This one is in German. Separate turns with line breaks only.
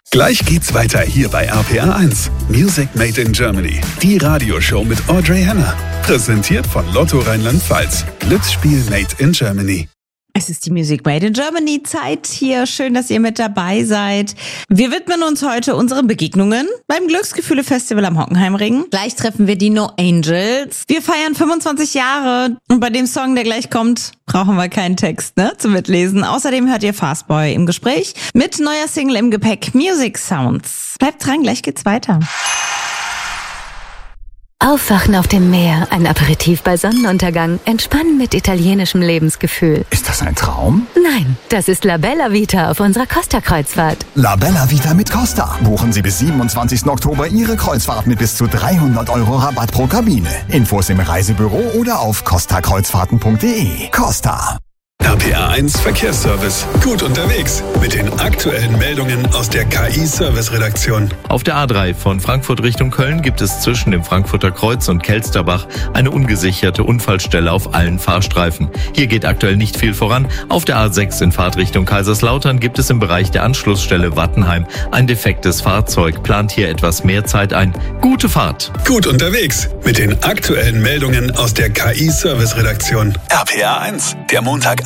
Gleich geht's weiter hier bei RPR 1. Music Made in Germany. Die Radioshow mit Audrey Henner. Präsentiert von Lotto Rheinland-Pfalz. Glücksspiel Made in Germany.
Es ist die Music Made in Germany Zeit hier. Schön, dass ihr mit dabei seid. Wir widmen uns heute unseren Begegnungen beim Glücksgefühle-Festival am Hockenheimring. Gleich treffen wir die No Angels. Wir feiern 25 Jahre und bei dem Song, der gleich kommt, brauchen wir keinen Text, zum Mitlesen. Außerdem hört ihr Fastboy im Gespräch mit neuer Single im Gepäck, Music Sounds. Bleibt dran, gleich geht's weiter.
Aufwachen auf dem Meer, ein Aperitif bei Sonnenuntergang, entspannen mit italienischem Lebensgefühl.
Ist das ein Traum?
Nein, das ist La Bella Vita auf unserer Costa-Kreuzfahrt.
La Bella Vita mit Costa. Buchen Sie bis 27. Oktober Ihre Kreuzfahrt mit bis zu 300 € Rabatt pro Kabine. Infos im Reisebüro oder auf costakreuzfahrten.de. Costa.
RPR 1 Verkehrsservice. Gut unterwegs mit den aktuellen Meldungen aus der KI-Service-Redaktion.
Auf der A3 von Frankfurt Richtung Köln gibt es zwischen dem Frankfurter Kreuz und Kelsterbach eine ungesicherte Unfallstelle auf allen Fahrstreifen. Hier geht aktuell nicht viel voran. Auf der A6 in Fahrtrichtung Kaiserslautern gibt es im Bereich der Anschlussstelle Wattenheim ein defektes Fahrzeug. Plant hier etwas mehr Zeit ein. Gute Fahrt.
Gut unterwegs mit den aktuellen Meldungen aus der KI-Service-Redaktion. RPR 1, der Montag